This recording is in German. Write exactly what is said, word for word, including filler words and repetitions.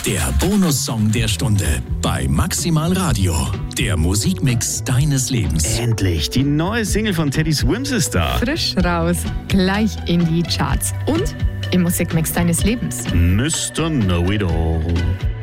Der Bonussong der Stunde bei Maximal Radio. Der Musikmix deines Lebens. Endlich, die neue Single von Teddy Swims ist da. Frisch raus, gleich in die Charts und im Musikmix deines Lebens. Mister Know-It-All.